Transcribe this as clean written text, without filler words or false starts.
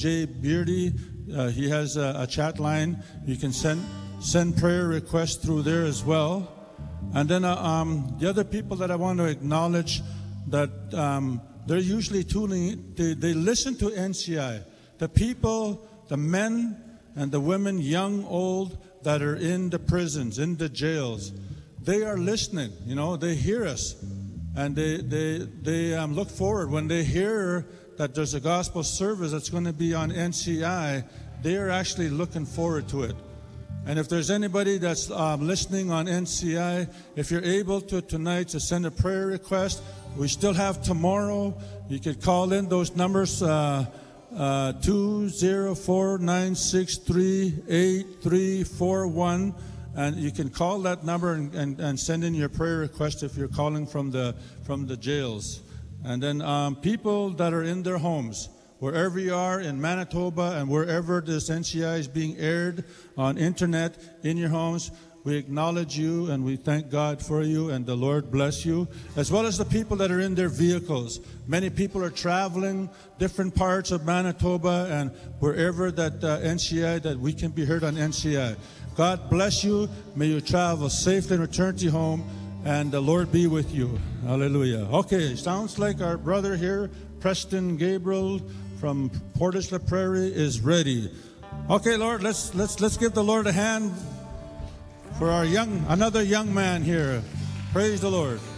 Jay Beardy. He has a chat line. You can send prayer requests through there as well. And then the other people that I want to acknowledge that they're usually tuning. They listen to NCI. The people, the men and the women, young, old, that are in the prisons, in the jails, they are listening. You know, they hear us, and they look forward when they hear that there's a gospel service that's going to be on NCI. They are actually looking forward to it. And if there's anybody that's listening on NCI, if you're able to tonight to send a prayer request, we still have tomorrow. You could call in those numbers, 204-963-8341, and you can call that number and send in your prayer request if you're calling from the jails. And then people that are in their homes, wherever you are in Manitoba and wherever this NCI is being aired on internet, in your homes, we acknowledge you and we thank God for you, and the Lord bless you, as well as the people that are in their vehicles. Many people are traveling different parts of Manitoba and wherever that NCI, that we can be heard on NCI. God bless you. May you travel safely and return to your home, and the Lord be with you. Hallelujah. Okay, sounds like our brother here, Preston Gabriel from Portage La Prairie, is ready. Okay, Lord, let's give the Lord a hand for our another young man here. Praise the Lord.